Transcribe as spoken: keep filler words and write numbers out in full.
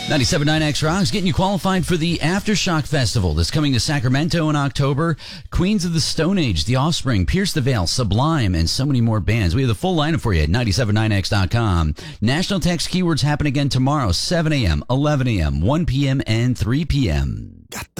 ninety-seven point nine X Rocks getting you qualified for the Aftershock Festival that's coming to Sacramento in October. Queens of the Stone Age, The Offspring, Pierce the Veil, Sublime, and so many more bands. We have the full lineup for you at ninety-seven point nine X dot com. National Text Keywords happen again tomorrow, seven a.m., eleven a.m., one p.m., and three p.m. Got the